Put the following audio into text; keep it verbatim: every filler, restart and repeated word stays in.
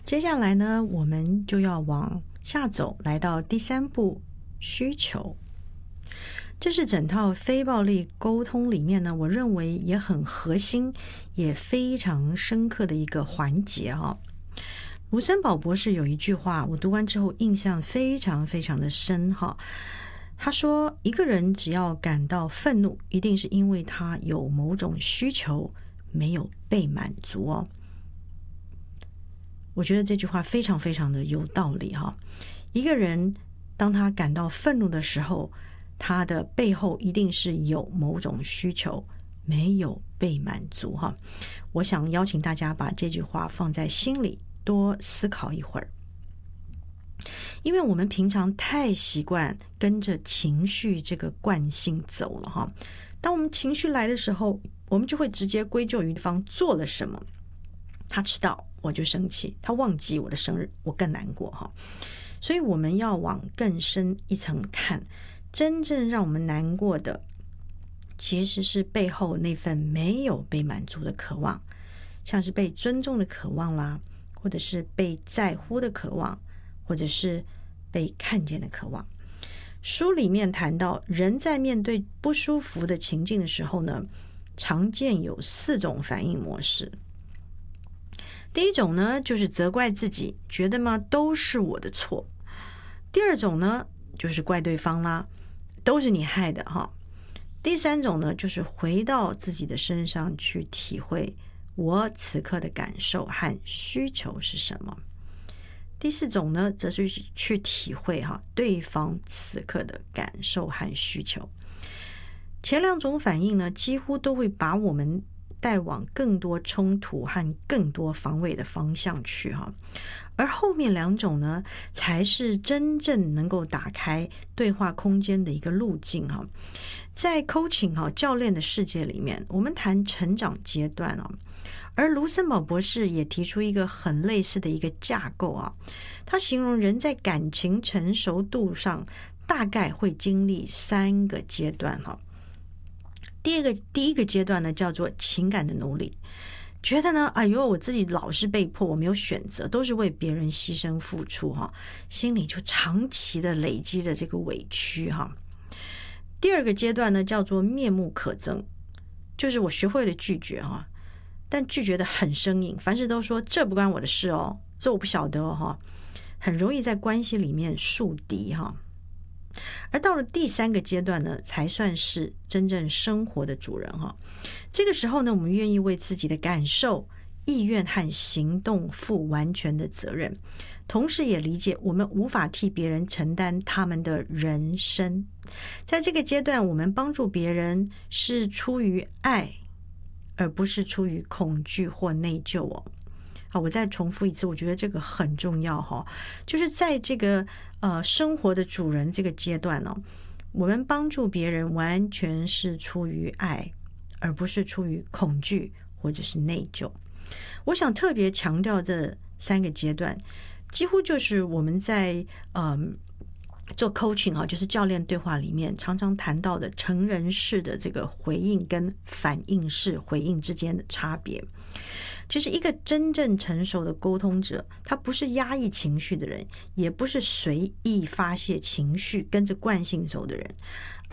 接下来呢，我们就要往下走，来到第三步，需求。这是整套非暴力沟通里面呢，我认为也很核心，也非常深刻的一个环节哈。卢森堡博士有一句话，我读完之后印象非常非常的深哈。他说，一个人只要感到愤怒，一定是因为他有某种需求没有被满足哦。我觉得这句话非常非常的有道理哈。一个人当他感到愤怒的时候，他的背后一定是有某种需求没有被满足哈。我想邀请大家把这句话放在心里，多思考一会儿。因为我们平常太习惯跟着情绪这个惯性走了哈。当我们情绪来的时候，我们就会直接归咎于对方做了什么。他迟到我就生气，他忘记我的生日我更难过哈。所以我们要往更深一层看，真正让我们难过的其实是背后那份没有被满足的渴望，像是被尊重的渴望啦，或者是被在乎的渴望，或者是被看见的渴望。书里面谈到，人在面对不舒服的情境的时候呢，常见有四种反应模式。第一种呢，就是责怪自己，觉得嘛都是我的错。第二种呢，就是怪对方啦，都是你害的哈。第三种呢，就是回到自己的身上去体会我此刻的感受和需求是什么。第四种呢，则是去体会哈对方此刻的感受和需求。前两种反应呢，几乎都会把我们带往更多冲突和更多防卫的方向去哈，而后面两种呢，才是真正能够打开对话空间的一个路径哈。在 coaching 哈教练的世界里面，我们谈成长阶段啊，而卢森堡博士也提出一个很类似的一个架构啊，他形容人在感情成熟度上大概会经历三个阶段哈。第一个第一个阶段呢，叫做情感的奴隶，觉得呢，哎呦，我自己老是被迫，我没有选择，都是为别人牺牲付出哈，心里就长期的累积着这个委屈哈。第二个阶段呢，叫做面目可憎，就是我学会了拒绝哈，但拒绝的很生硬，凡事都说这不关我的事哦，这我不晓得哦哈，很容易在关系里面树敌哈。而到了第三个阶段呢，才算是真正生活的主人哈。这个时候呢，我们愿意为自己的感受、意愿和行动负完全的责任，同时也理解我们无法替别人承担他们的人生。在这个阶段，我们帮助别人是出于爱，而不是出于恐惧或内疚哦。好，我再重复一次，我觉得这个很重要哈，就是在这个呃生活的主人这个阶段呢、哦，我们帮助别人完全是出于爱，而不是出于恐惧或者是内疚。我想特别强调这三个阶段，几乎就是我们在嗯、呃、做 coaching 啊，就是教练对话里面常常谈到的成人式的这个回应跟反应式回应之间的差别。其实一个真正成熟的沟通者，他不是压抑情绪的人，也不是随意发泄情绪跟着惯性走的人，